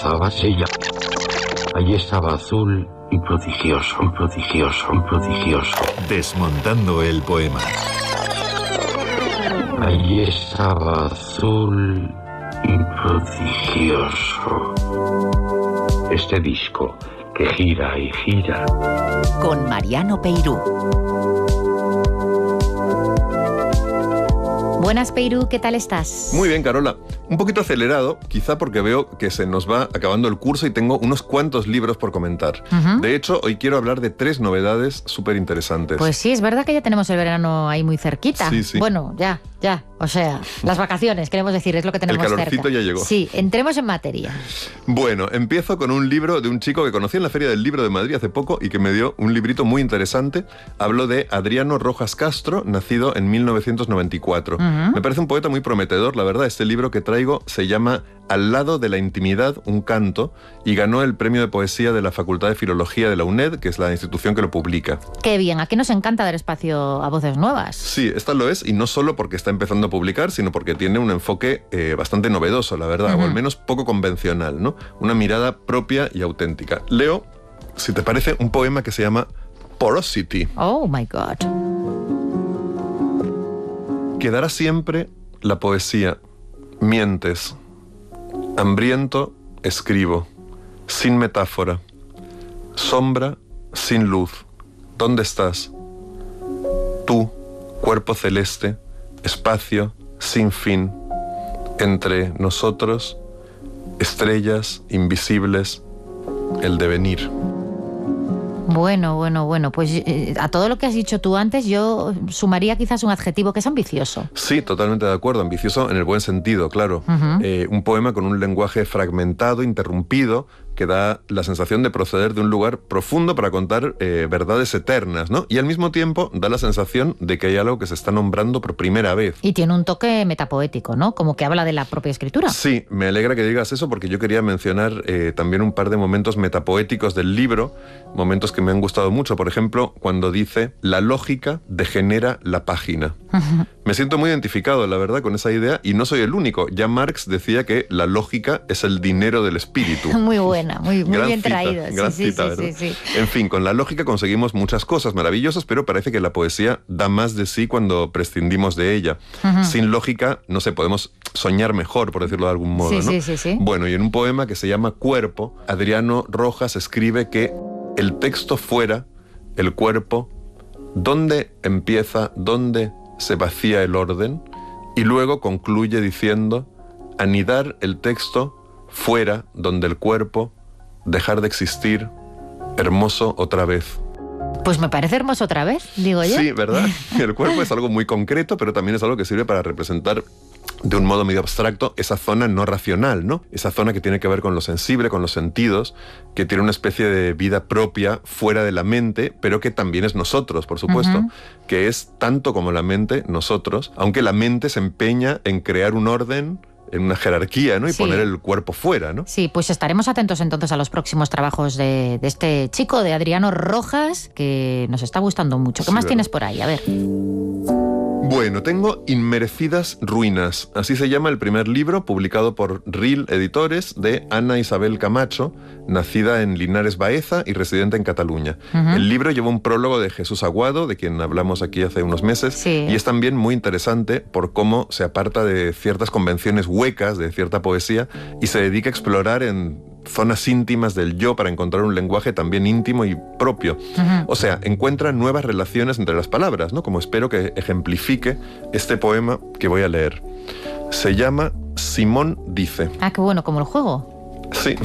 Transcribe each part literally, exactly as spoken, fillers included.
pasaba ella. Allí estaba azul y prodigioso, y prodigioso, y prodigioso. Desmontando el poema. Allí estaba azul y prodigioso. Este disco que gira y gira. Con Mariano Peirú. Buenas, Peirú, ¿qué tal estás? Muy bien, Carola. Un poquito acelerado, quizá porque veo que se nos va acabando el curso y tengo unos cuantos libros por comentar. Uh-huh. De hecho, hoy quiero hablar de tres novedades súper interesantes. Pues sí, es verdad que ya tenemos el verano ahí muy cerquita. Sí, sí. Bueno, ya, ya. O sea, las vacaciones, queremos decir, es lo que tenemos cerca. El calorcito cerca. ya llegó. Sí, entremos en materia. Bueno, empiezo con un libro de un chico que conocí en la Feria del Libro de Madrid hace poco y que me dio un librito muy interesante. Hablo de Adriano Rojas Castro, nacido en mil novecientos noventa y cuatro. Uh-huh. Me parece un poeta muy prometedor, la verdad. Este libro que traigo se llama Al lado de la intimidad, un canto, y ganó el premio de poesía de la Facultad de Filología de la UNED, que es la institución que lo publica. Qué bien, aquí nos encanta dar espacio a voces nuevas. Sí, esta lo es, y no solo porque está empezando a publicar, sino porque tiene un enfoque eh, bastante novedoso, la verdad, uh-huh. o al menos poco convencional, ¿no? Una mirada propia y auténtica. Leo, si te parece, un poema que se llama Porosity. Oh, my God. Quedará siempre la poesía. Mientes. Hambriento, escribo. Sin metáfora. Sombra, sin luz. ¿Dónde estás? Tú, cuerpo celeste, espacio, sin fin. Entre nosotros, estrellas invisibles, el devenir. Bueno, bueno, bueno, pues eh, a todo lo que has dicho tú antes yo sumaría quizás un adjetivo que es ambicioso. Sí, totalmente de acuerdo, ambicioso en el buen sentido, claro. Uh-huh. Eh, un poema con un lenguaje fragmentado, interrumpido, que da la sensación de proceder de un lugar profundo para contar eh, verdades eternas, ¿no? Y al mismo tiempo da la sensación de que hay algo que se está nombrando por primera vez. Y tiene un toque metapoético, ¿no? Como que habla de la propia escritura. Sí, me alegra que digas eso porque yo quería mencionar eh, también un par de momentos metapoéticos del libro, momentos que me han gustado mucho. Por ejemplo, cuando dice, la lógica degenera la página. Uh-huh. Me siento muy identificado, la verdad, con esa idea y no soy el único. Ya Marx decía que la lógica es el dinero del espíritu. Muy bueno. Muy, muy bien cita, traído. Gran sí, cita, sí, sí, sí. En fin, con la lógica conseguimos muchas cosas maravillosas, pero parece que la poesía da más de sí cuando prescindimos de ella. Uh-huh. Sin lógica, no sé, podemos soñar mejor, por decirlo de algún modo, sí, ¿no? Sí, sí, sí. Bueno, y en un poema que se llama Cuerpo, Adriano Rojas escribe que el texto fuera, el cuerpo, ¿dónde empieza, dónde se vacía el orden? Y luego concluye diciendo, anidar el texto fuera, donde el cuerpo, dejar de existir, hermoso otra vez. Pues me parece hermoso otra vez, digo yo. Sí, ¿verdad? El cuerpo es algo muy concreto, pero también es algo que sirve para representar de un modo medio abstracto esa zona no racional, ¿no? Esa zona que tiene que ver con lo sensible, con los sentidos, que tiene una especie de vida propia fuera de la mente, pero que también es nosotros, por supuesto, uh-huh. que es tanto como la mente, nosotros, aunque la mente se empeña en crear un orden, en una jerarquía, ¿no? Y sí. poner el cuerpo fuera, ¿no? Sí, pues estaremos atentos entonces a los próximos trabajos de, de este chico, de Adriano Rojas, que nos está gustando mucho. ¿Qué sí, más ¿verdad? Tienes por ahí? A ver. Bueno, tengo Inmerecidas Ruinas. Así se llama el primer libro, publicado por Ril Editores, de Ana Isabel Camacho, nacida en Linares Baeza y residente en Cataluña. Uh-huh. El libro lleva un prólogo de Jesús Aguado, de quien hablamos aquí hace unos meses, sí. y es también muy interesante por cómo se aparta de ciertas convenciones huecas, de cierta poesía, y se dedica a explorar en zonas íntimas del yo para encontrar un lenguaje también íntimo y propio. Uh-huh. O sea, encuentra nuevas relaciones entre las palabras, ¿no? Como espero que ejemplifique este poema que voy a leer. Se llama Simón dice. Ah, qué bueno, como el juego. Sí.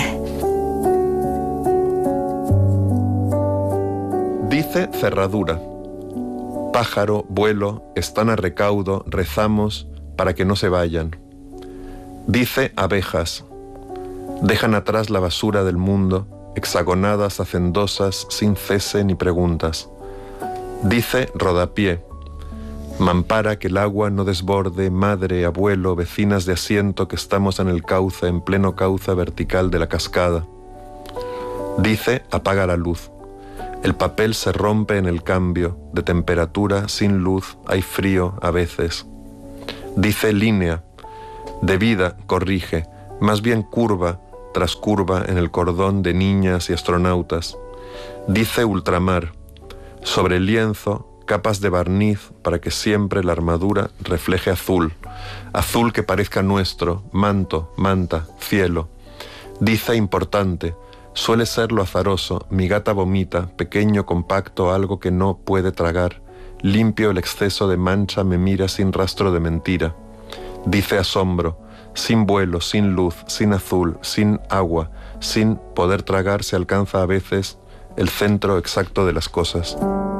Dice cerradura. Pájaro, vuelo, están a recaudo, rezamos para que no se vayan. Dice abejas. Dejan atrás la basura del mundo, hexagonadas, hacendosas, sin cese ni preguntas. Dice rodapié. Mampara que el agua no desborde, madre, abuelo, vecinas de asiento que estamos en el cauce, en pleno cauce vertical de la cascada. Dice apaga la luz. El papel se rompe en el cambio, de temperatura, sin luz, hay frío a veces. Dice línea. De vida, corrige, más bien curva, trascurva en el cordón de niñas y astronautas. Dice ultramar. Sobre el lienzo, capas de barniz para que siempre la armadura refleje azul. Azul que parezca nuestro, manto, manta, cielo. Dice importante. Suele ser lo azaroso, mi gata vomita, pequeño, compacto, algo que no puede tragar. Limpio el exceso de mancha, me mira sin rastro de mentira. Dice asombro, sin vuelo, sin luz, sin azul, sin agua, sin poder tragar se alcanza a veces el centro exacto de las cosas.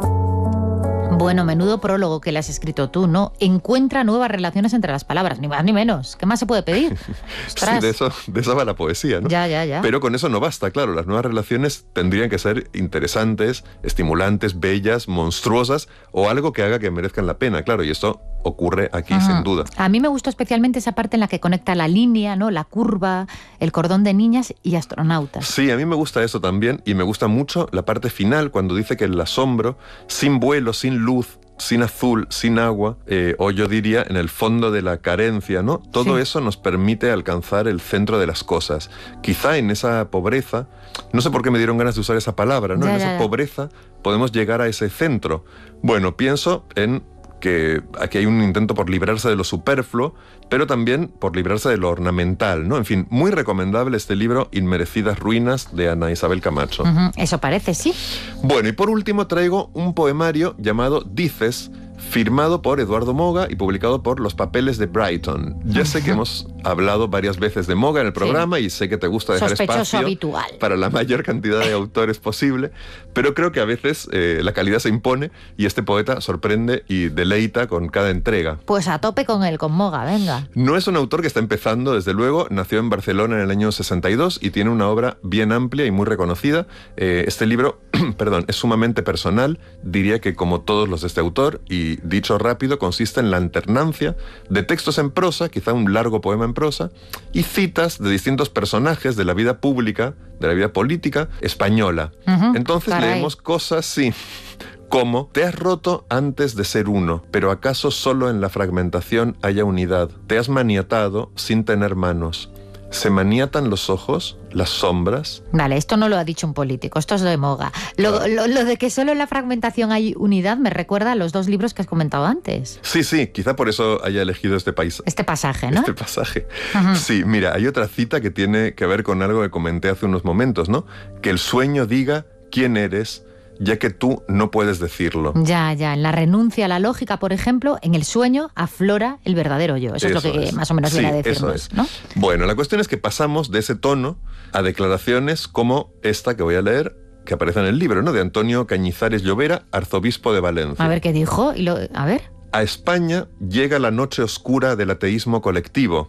Bueno, menudo prólogo que le has escrito tú, ¿no? Encuentra nuevas relaciones entre las palabras, ni más ni menos. ¿Qué más se puede pedir? Sí, de eso, de eso va la poesía, ¿no? Ya, ya, ya. Pero con eso no basta, claro. Las nuevas relaciones tendrían que ser interesantes, estimulantes, bellas, monstruosas o algo que haga que merezcan la pena, claro. Y esto ocurre aquí, uh-huh. sin duda. A mí me gustó especialmente esa parte en la que conecta la línea, ¿no? La curva, el cordón de niñas y astronautas. Sí, a mí me gusta eso también y me gusta mucho la parte final cuando dice que el asombro, sin vuelo, sin luz, sin azul, sin agua, eh, o yo diría en el fondo de la carencia, ¿no? Todo sí. Eso nos permite alcanzar el centro de las cosas. Quizá en esa pobreza, no sé por qué me dieron ganas de usar esa palabra, ¿no? Ya, en esa ya, ya. pobreza podemos llegar a ese centro. Bueno, pienso en que aquí hay un intento por librarse de lo superfluo, pero también por librarse de lo ornamental, ¿no? En fin, muy recomendable este libro, Inmerecidas ruinas, de Ana Isabel Camacho. Uh-huh. Eso parece, sí. Bueno, y por último traigo un poemario llamado Dices, firmado por Eduardo Moga y publicado por Los Papeles de Brighton. Ya sé que hemos hablado varias veces de Moga en el programa, sí. Y sé que te gusta dejar Sospechoso espacio habitual. Para la mayor cantidad de autores posible, pero creo que a veces eh, la calidad se impone y este poeta sorprende y deleita con cada entrega. Pues a tope con él, con Moga, venga. No es un autor que está empezando, desde luego. Nació en Barcelona en el año sesenta y dos y tiene una obra bien amplia y muy reconocida. Eh, este libro, perdón, es sumamente personal. Diría que como todos los de este autor, y dicho rápido, consiste en la alternancia de textos en prosa, quizá un largo poema en prosa, y citas de distintos personajes de la vida pública, de la vida política española. Uh-huh, Entonces caray. leemos cosas, sí, como: te has roto antes de ser uno, pero acaso solo en la fragmentación haya unidad. Te has maniatado sin tener manos. ¿Se maniatan los ojos, las sombras? Vale, esto no lo ha dicho un político, esto es de Moga. Lo, claro. lo, lo de que solo en la fragmentación hay unidad me recuerda a los dos libros que has comentado antes. Sí, sí, quizá por eso haya elegido este país. Este pasaje, ¿no? Este pasaje. Uh-huh. Sí, mira, hay otra cita que tiene que ver con algo que comenté hace unos momentos, ¿no? Que el sueño diga quién eres, ya que tú no puedes decirlo. Ya, ya. En la renuncia a la lógica, por ejemplo, en el sueño aflora el verdadero yo. Eso, eso es lo que es. más o menos sí, viene a decirnos, eso es. ¿no? Bueno, la cuestión es que pasamos de ese tono a declaraciones como esta que voy a leer, que aparece en el libro, ¿no? De Antonio Cañizares Llovera, arzobispo de Valencia. A ver qué dijo. Y lo, a ver. A España llega la noche oscura del ateísmo colectivo.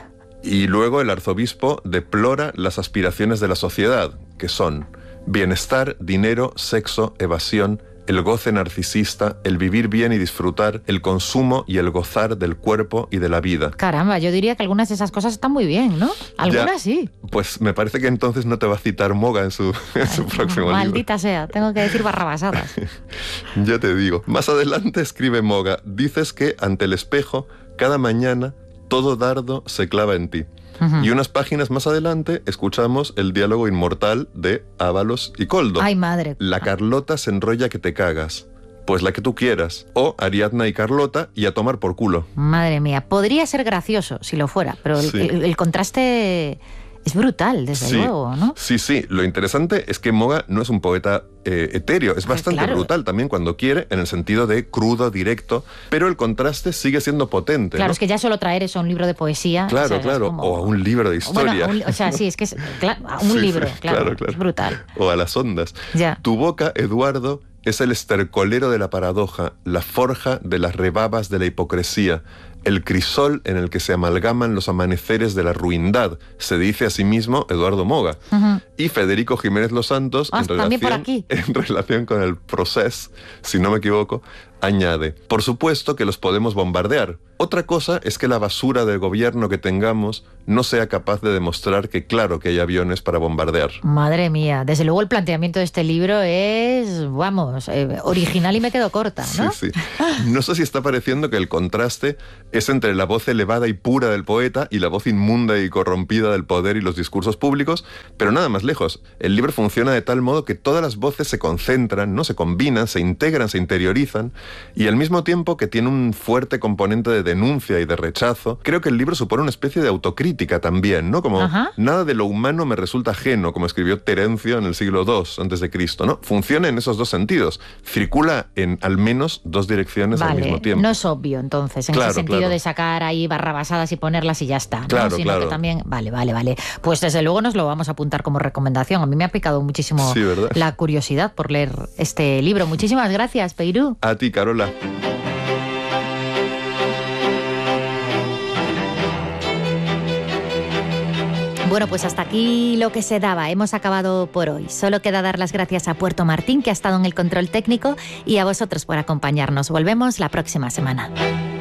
Y luego el arzobispo deplora las aspiraciones de la sociedad, que son bienestar, dinero, sexo, evasión, el goce narcisista, el vivir bien y disfrutar, el consumo y el gozar del cuerpo y de la vida. Caramba, yo diría que algunas de esas cosas están muy bien, ¿no? Algunas ya, sí. Pues me parece que entonces no te va a citar Moga en su, en su próximo Maldita libro. Maldita sea, tengo que decir barrabasadas. Ya te digo. Más adelante escribe Moga: dices que ante el espejo, cada mañana, todo dardo se clava en ti. Uh-huh. Y unas páginas más adelante escuchamos el diálogo inmortal de Ábalos y Koldo. ¡Ay, madre! La Carlota se enrolla que te cagas. Pues la que tú quieras. O Ariadna y Carlota y a tomar por culo. Madre mía, podría ser gracioso si lo fuera, pero el, sí. el, el contraste es brutal, desde sí, luego, ¿no? Sí, sí. Lo interesante es que Moga no es un poeta eh, etéreo, es bastante claro. brutal también cuando quiere, en el sentido de crudo, directo, pero el contraste sigue siendo potente. Claro, ¿no? Es que ya solo traer eso a un libro de poesía... Claro, o sea, claro, como... o a un libro de historia. Bueno, un, o sea, sí, es que es claro, a un sí, libro, sí, claro, claro, claro, es brutal. O a las ondas. Ya. Tu boca, Eduardo, es el estercolero de la paradoja, la forja de las rebabas de la hipocresía, el crisol en el que se amalgaman los amaneceres de la ruindad, se dice a sí mismo Eduardo Moga. Uh-huh. Y Federico Jiménez Los Santos, ah, en, relación, por aquí. en relación con el proceso, si no me equivoco, añade: por supuesto que los podemos bombardear. Otra cosa es que la basura del gobierno que tengamos no sea capaz de demostrar que claro que hay aviones para bombardear. Madre mía, desde luego el planteamiento de este libro es, vamos, eh, original y me quedo corta, ¿no? Sí, sí. No sé si está pareciendo que el contraste es entre la voz elevada y pura del poeta y la voz inmunda y corrompida del poder y los discursos públicos, pero nada más lejos. El libro funciona de tal modo que todas las voces se concentran, ¿no? Se combinan, se integran, se interiorizan, y al mismo tiempo que tiene un fuerte componente de denuncia y de rechazo, creo que el libro supone una especie de autocrítica también, ¿no? Como Ajá. nada de lo humano me resulta ajeno, como escribió Terencio en el siglo dos antes de Cristo, ¿no? Funciona en esos dos sentidos. Circula en al menos dos direcciones al mismo Vale, tiempo. no es obvio entonces, en Claro, ese sentido claro. de sacar ahí barrabasadas y ponerlas y ya está, ¿no? Claro, Sino claro. que también, vale, vale, vale. Pues desde luego nos lo vamos a apuntar como recomendación. A mí me ha picado muchísimo Sí, ¿verdad? la curiosidad por leer este libro. Muchísimas gracias, Peirú. A ti, Carola. Bueno, pues hasta aquí lo que se daba. Hemos acabado por hoy. Solo queda dar las gracias a Puerto Martín, que ha estado en el control técnico, y a vosotros por acompañarnos. Volvemos la próxima semana.